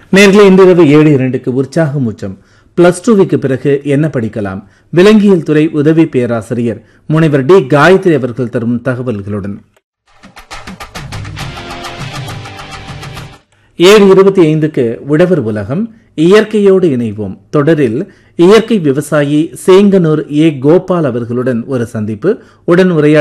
நேர்களை இன்றிரவு 7:02 உற்சாகம் உச்சம். +2க்கு பிறகு என்ன படிக்கலாம்? விலங்கியல் துறை உதவி பேராசிரியர் முனைவர் டி காயத்ரி அவர்கள் தரும் தகவல்களுடன் 7:25க்கு உழவர் உலகம். இயற்கையோடு இணைவோம் தொடரில் இயற்கை விவசாயி சேங்கனூர் ஏ கோபால் அவர்களுடன் ஒரு சந்திப்பு. உடன் உரையாடி